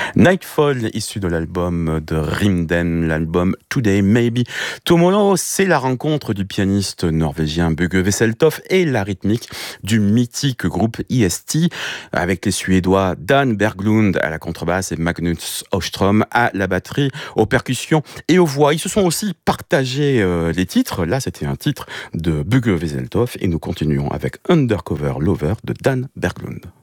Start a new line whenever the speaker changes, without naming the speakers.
Nightfall, issu de l'album de Rimden, l'album Today Maybe Tomorrow, c'est la rencontre du pianiste norvégien Bugge Wesseltoft et la rythmique du mythique groupe EST, avec les Suédois Dan Berglund à la contrebasse et Magnus Åström à la batterie, aux percussions et aux voix. Ils se sont aussi partagés les titres. Là, c'était un titre de Bugge Wesseltoft et nous continuons avec Undercover Lover de Dan Berglund.